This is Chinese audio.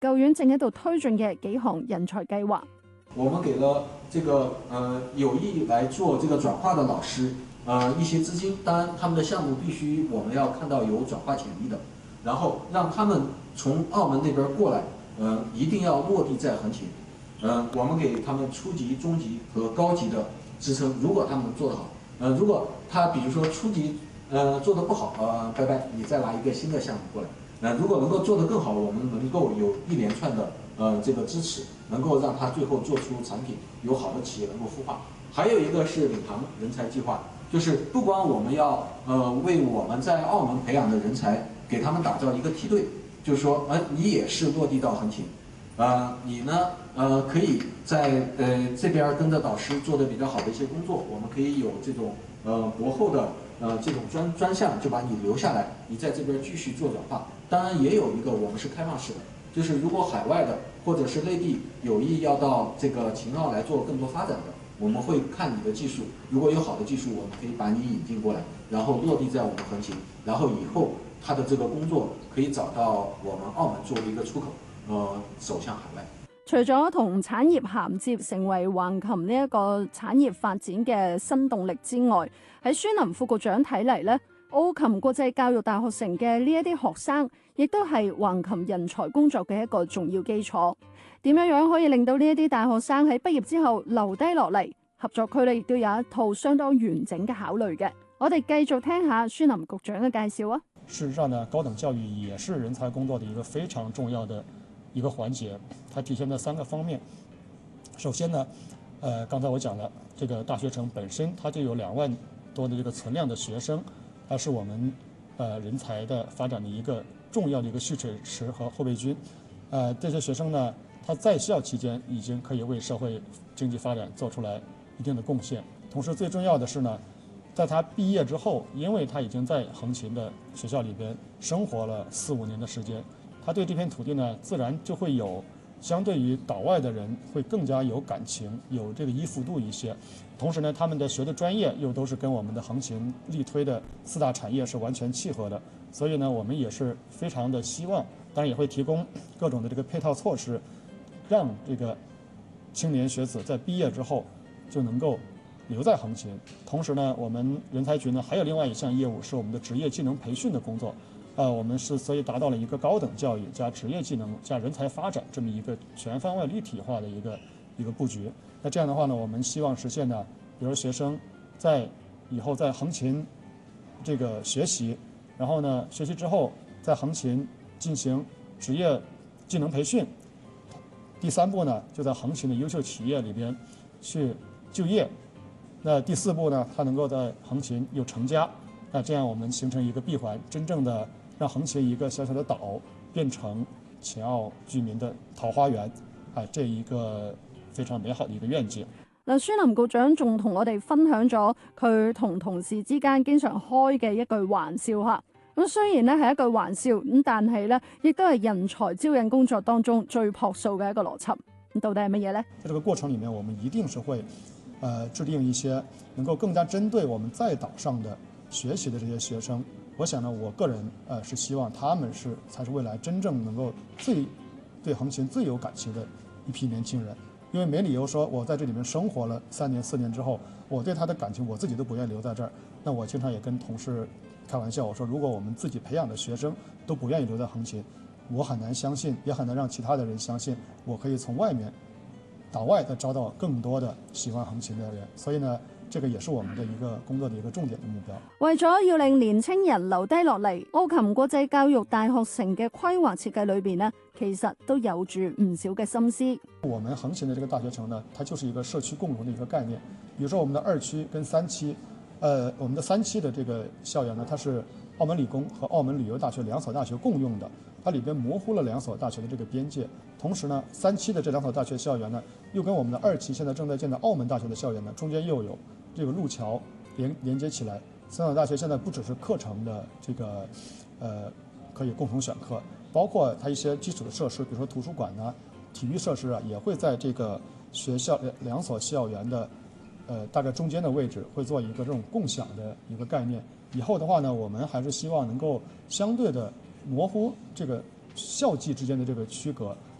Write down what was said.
舊院正喺度推進嘅幾項人才計劃。 我們給了這個有意來做這個轉化的老師一些資金，當然他們的項目必須我們要看到有轉化潛力的，然後讓他們從澳門那邊過來，一定要落地在橫琴。我們給他們初級、中級和高級的支撐，如果他們做得好，如果他比如說初級做得不好，拜拜，你再拿一個新的項目過來。如果能夠做得更好，我們能夠有一連串的這個支持，能夠讓他最後做出產品，有好的企業能夠孵化。還有一個是領航人才計劃，就是不光我們要為我們在澳門培養的人才，給他們打造一個梯隊，就是說你也是落地到橫琴，你呢可以在這邊跟着導師做的比較好的一些工作，我們可以有這種博後的這種專項，就把你留下來，你在這邊繼續做轉化。當然也有一個我們是開放式的，就是如果海外的或者是內地有意要到這個秦澳來做更多發展的，我們會看你的技術，如果有好的技術，我們可以把你引進過來，然後落地在我們橫琴，然後以後他的這個工作可以找到我們澳門作為一個出口，走向海外。 除咗同產業銜接成為橫琴呢一個產業發展嘅新動力之外，喺孫林副局長睇嚟呢，澳琴國際教育大學城嘅呢一啲學生，亦都係橫琴人才工作嘅一個重要基礎。點樣可以令到呢一啲大學生喺畢業之後留低落嚟？合作區呢亦都有一套相當完整嘅考慮嘅。我哋繼續聽下孫林局長嘅介紹啊。 事實上呢，高等教育也是人才工作的一個非常重要的一個環節，它體現在3個方面。首先呢，剛才我講了，這個大學城本身它就有2萬多的這個存量的學生，它是我們人才的發展的一個重要的一個蓄水池和後備軍。這些學生呢，他在校期間已經可以為社會經濟發展做出來一定的貢獻。同時最重要的是呢，在他畢業之後，因為他已經在橫琴的學校裏邊生活了4、5年的時間，他對這片土地呢，自然就會有相對於島外的人會更加有感情，有這個依附度一些。同時呢，他們的學的專業又都是跟我們的橫琴力推的4大產業是完全契合的，所以呢，我們也是非常的希望，當然也會提供各種的這個配套措施，讓這個青年學子在畢業之後就能夠留在橫琴。同時呢，我們人才局呢還有另外一項業務是我們的職業技能培訓的工作。我們是所以達到了一個高等教育加職業技能加人才發展這麼一個全方位立體化的一個佈局。那這樣的話呢，我們希望實現呢，比如學生在以後在橫琴這個學習，然後呢學習之後在橫琴進行職業技能培訓。第3步呢，就在橫琴的優秀企業裏邊去就業。那第4步呢，他能夠在橫琴又成家。那這樣我們形成一個閉環，真正的讓橫琴一個小小的島變成秦澳居民的桃花源，這一個非常美好的一個願景。 嗱，孫林局長仲同我哋分享咗佢同同事之間經常開嘅一句玩笑嚇。咁雖然咧係一句玩笑，咁但係咧亦都係人才招引工作當中最樸素嘅一個邏輯。咁到底係乜嘢呢？ 在這個過程裡面，我們一定是會制定一些能夠更加針對我們在島上的學習的這些學生。我想呢，我個人是希望他們才是未來真正能夠對橫琴最有感情的一批年輕人。因為沒理由說我在這裡面生活了3年4年之後，我對他的感情我自己都不願意留在這兒。那我經常也跟同事開玩笑，我說如果我們自己培養的學生都不願意留在橫琴，我很難相信，也很難讓其他的人相信我可以從外面島外再招到更多的喜歡橫琴的人。所以呢，這個也是我們的一個工作的一個重點的目標。 為咗要令年輕人留低落嚟，澳琴國際教育大學城嘅規劃設計裏邊呢，其實都有住唔少嘅心思。 我們橫琴的這個大學城呢，它就是一個社區共融的一個概念。比如說我們的2期跟3期，我們的3期的這個校園呢，它是澳門理工和澳門旅遊大學2所大學共用的，它裏邊模糊了2所大學的這個邊界。同時呢，3期的這2所大學校園呢，又跟我們的2期現在正在建的澳門大學的校園呢，中間又有這個路橋連接起來。3所大學現在不只是課程的這個可以共同選課，包括它一些基礎的設施，比如說圖書館啊、體育設施啊，也會在這個學校2所校園的大概中間的位置，會做一個這種共享的一個概念。以後的話呢，我們還是希望能夠相對的模糊這個校际之间的这个区隔，